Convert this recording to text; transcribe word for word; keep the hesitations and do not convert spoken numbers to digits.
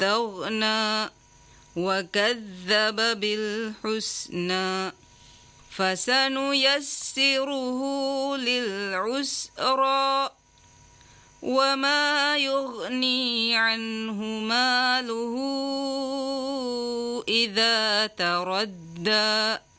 واستغنى وكذب بالحسنى فسنيسره للعسرى وما يغني عنه ماله إذا تردى